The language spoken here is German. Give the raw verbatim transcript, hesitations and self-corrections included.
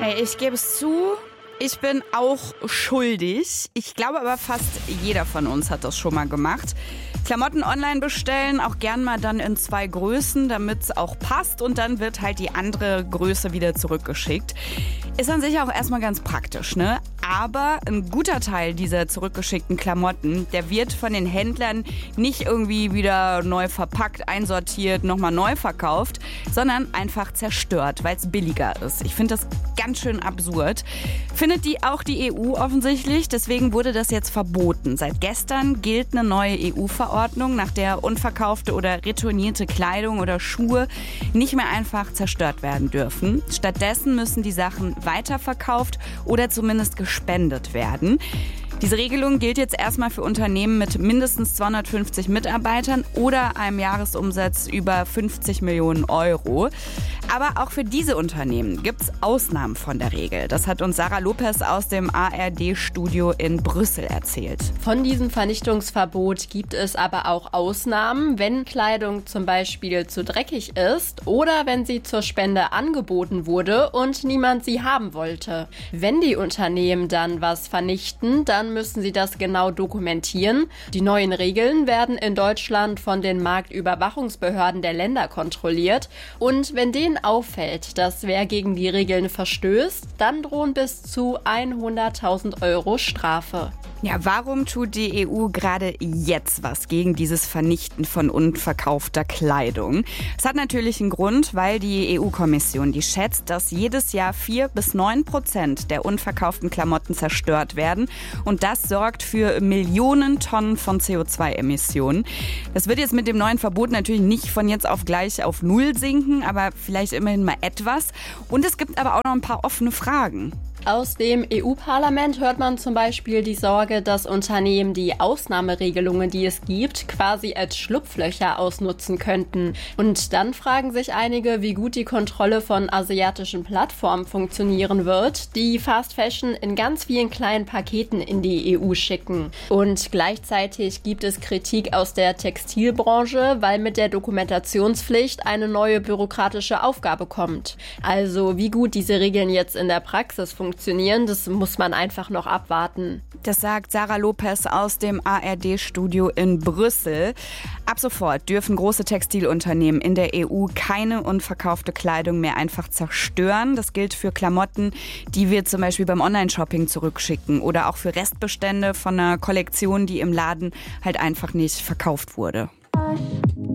Hey, ich gebe es zu, ich bin auch schuldig. Ich glaube aber, fast jeder von uns hat das schon mal gemacht. Klamotten online bestellen, auch gern mal dann in zwei Größen, damit es auch passt. Und dann wird halt die andere Größe wieder zurückgeschickt. Ist an sich auch erstmal ganz praktisch, ne? Aber ein guter Teil dieser zurückgeschickten Klamotten, der wird von den Händlern nicht irgendwie wieder neu verpackt, einsortiert, nochmal neu verkauft, sondern einfach zerstört, weil es billiger ist. Ich finde das ganz schön absurd. Findet die auch die E U offensichtlich, deswegen wurde das jetzt verboten. Seit gestern gilt eine neue E U-Verordnung, nach der unverkaufte oder retournierte Kleidung oder Schuhe nicht mehr einfach zerstört werden dürfen. Stattdessen müssen die Sachen weiterverkauft oder zumindest gespendet werden. Diese Regelung gilt jetzt erstmal für Unternehmen mit mindestens zweihundertfünfzig Mitarbeitern oder einem Jahresumsatz über fünfzig Millionen Euro. Aber auch für diese Unternehmen gibt es Ausnahmen von der Regel. Das hat uns Sarah Lopez aus dem A R D-Studio in Brüssel erzählt. Von diesem Vernichtungsverbot gibt es aber auch Ausnahmen, wenn Kleidung zum Beispiel zu dreckig ist oder wenn sie zur Spende angeboten wurde und niemand sie haben wollte. Wenn die Unternehmen dann was vernichten, dann müssen sie das genau dokumentieren. Die neuen Regeln werden in Deutschland von den Marktüberwachungsbehörden der Länder kontrolliert. Und wenn denen auffällt, dass wer gegen die Regeln verstößt, dann drohen bis zu hunderttausend Euro Strafe. Ja, warum tut die E U gerade jetzt was gegen dieses Vernichten von unverkaufter Kleidung? Es hat natürlich einen Grund, weil die E U-Kommission, die schätzt, dass jedes Jahr vier bis neun Prozent der unverkauften Klamotten zerstört werden. Und das sorgt für Millionen Tonnen von C O zwei Emissionen. Das wird jetzt mit dem neuen Verbot natürlich nicht von jetzt auf gleich auf Null sinken, aber vielleicht immerhin mal etwas. Und es gibt aber auch noch ein paar offene Fragen. Aus dem E U-Parlament hört man zum Beispiel die Sorge, dass Unternehmen die Ausnahmeregelungen, die es gibt, quasi als Schlupflöcher ausnutzen könnten. Und dann fragen sich einige, wie gut die Kontrolle von asiatischen Plattformen funktionieren wird, die Fast Fashion in ganz vielen kleinen Paketen in die E U schicken. Und gleichzeitig gibt es Kritik aus der Textilbranche, weil mit der Dokumentationspflicht eine neue bürokratische Aufgabe kommt. Also wie gut diese Regeln jetzt in der Praxis funktionieren, das muss man einfach noch abwarten. Das sagt Sarah Lopez aus dem A R D-Studio in Brüssel. Ab sofort dürfen große Textilunternehmen in der E U keine unverkaufte Kleidung mehr einfach zerstören. Das gilt für Klamotten, die wir zum Beispiel beim Online-Shopping zurückschicken oder auch für Restbestände von einer Kollektion, die im Laden halt einfach nicht verkauft wurde.